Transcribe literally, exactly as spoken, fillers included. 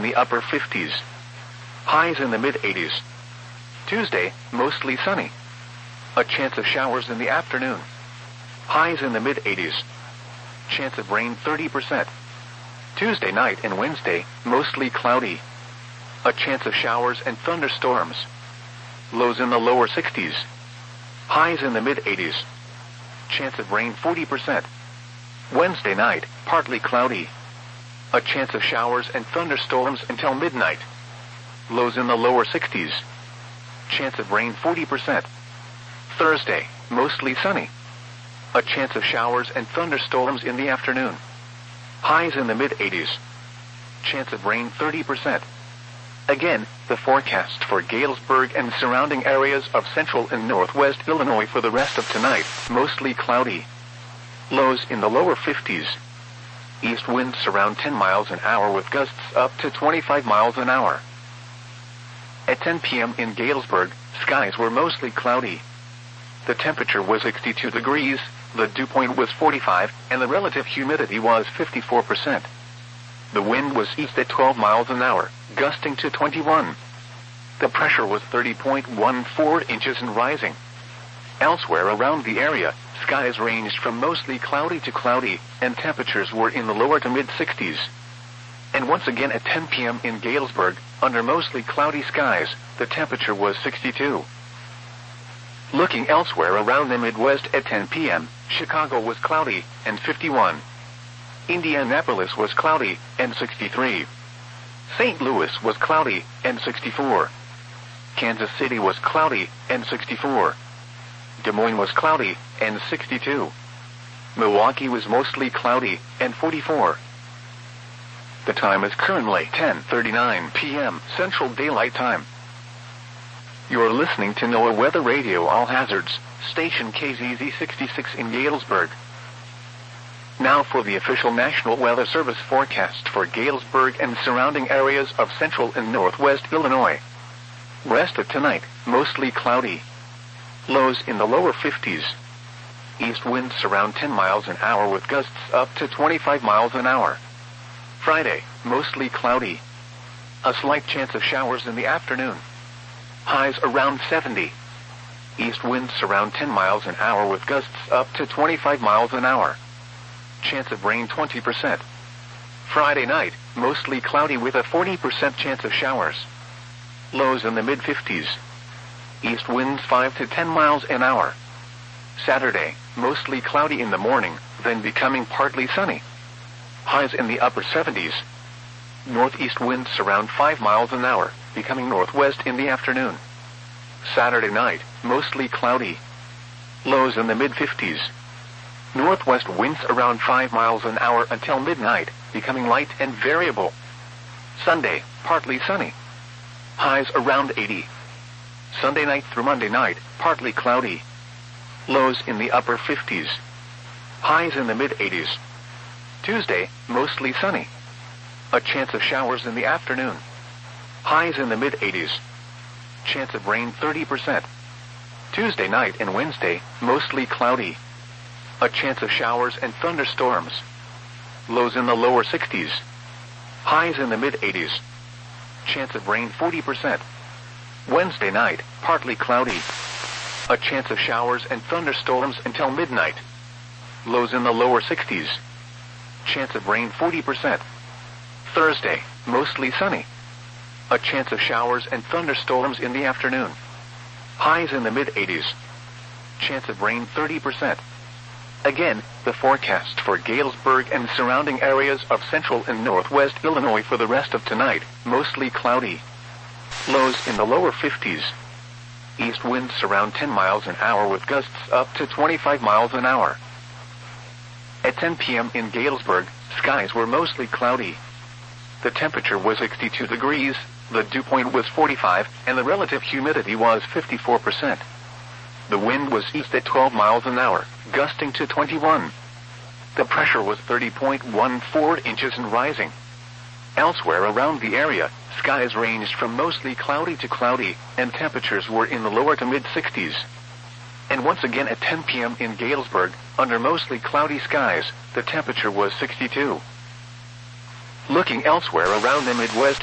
in the upper fifties. Highs in the mid-eighties. Tuesday, mostly sunny. A chance of showers in the afternoon. Highs in the mid-eighties. Chance of rain thirty percent. Tuesday night and Wednesday, mostly cloudy. A chance of showers and thunderstorms. Lows in the lower sixties. Highs in the mid-eighties. Chance of rain forty percent. Wednesday night, partly cloudy. A chance of showers and thunderstorms until midnight. Lows in the lower sixties. Chance of rain forty percent. Thursday, mostly sunny. A chance of showers and thunderstorms in the afternoon. Highs in the mid-eighties. Chance of rain thirty percent. Again, the forecast for Galesburg and surrounding areas of central and northwest Illinois for the rest of tonight, mostly cloudy. Lows in the lower fifties. East winds around ten miles an hour with gusts up to twenty-five miles an hour. At ten p.m. in Galesburg, skies were mostly cloudy. The temperature was sixty-two degrees, the dew point was forty-five, and the relative humidity was fifty-four percent. The wind was east at twelve miles an hour, gusting to twenty-one. The pressure was thirty point one four inches and rising. Elsewhere around the area, skies ranged from mostly cloudy to cloudy, and temperatures were in the lower to mid-sixties. And once again at ten p.m. in Galesburg, under mostly cloudy skies, the temperature was sixty-two. Looking elsewhere around the Midwest at ten p.m., Chicago was cloudy, and fifty-one. Indianapolis was cloudy, and sixty-three. Saint Louis was cloudy, and sixty-four. Kansas City was cloudy, and sixty-four. Des Moines was cloudy, and sixty-two. Milwaukee was mostly cloudy, and forty-four. The time is currently ten thirty-nine p.m. Central Daylight Time. You're listening to NOAA Weather Radio All Hazards, station K Z Z sixty-six in Galesburg. Now for the official National Weather Service forecast for Galesburg and surrounding areas of central and northwest Illinois. Rest of tonight, mostly cloudy. Lows in the lower fifties. East winds around ten miles an hour with gusts up to twenty-five miles an hour. Friday, mostly cloudy. A slight chance of showers in the afternoon. Highs around seventy. East winds around ten miles an hour with gusts up to twenty-five miles an hour. Chance of rain twenty percent. Friday night, mostly cloudy with a forty percent chance of showers. Lows in the mid-fifties. East winds five to ten miles an hour. Saturday, mostly cloudy in the morning, then becoming partly sunny. Highs in the upper seventies. Northeast winds around five miles an hour, becoming northwest in the afternoon. Saturday night, mostly cloudy. Lows in the mid-fifties. Northwest winds around five miles an hour until midnight, becoming light and variable. Sunday, partly sunny. Highs around eighty. Sunday night through Monday night, partly cloudy. Lows in the upper fifties. Highs in the mid-eighties. Tuesday, mostly sunny. A chance of showers in the afternoon. Highs in the mid-eighties. Chance of rain thirty percent. Tuesday night and Wednesday, mostly cloudy. A chance of showers and thunderstorms. Lows in the lower sixties. Highs in the mid-eighties. Chance of rain forty percent. Wednesday night, partly cloudy. A chance of showers and thunderstorms until midnight. Lows in the lower sixties. Chance of rain forty percent. Thursday, mostly sunny. A chance of showers and thunderstorms in the afternoon. Highs in the mid-eighties. Chance of rain thirty percent. Again, the forecast for Galesburg and surrounding areas of central and northwest Illinois for the rest of tonight, mostly cloudy. Lows in the lower fifties. East winds around ten miles an hour with gusts up to twenty-five miles an hour. At ten p.m. in Galesburg, skies were mostly cloudy. The temperature was sixty-two degrees, the dew point was forty-five, and the relative humidity was fifty-four percent. The wind was east at twelve miles an hour, gusting to twenty-one. The pressure was thirty point one four inches and rising. Elsewhere around the area, skies ranged from mostly cloudy to cloudy, and temperatures were in the lower to mid-sixties. And once again at ten p.m. in Galesburg, under mostly cloudy skies, the temperature was sixty-two. Looking elsewhere around the Midwest